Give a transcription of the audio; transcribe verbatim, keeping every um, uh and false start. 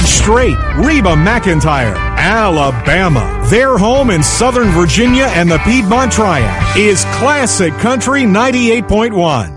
straight. Reba McEntire. Alabama. Their home in Southern Virginia and the Piedmont Triad is Classic Country ninety-eight point one.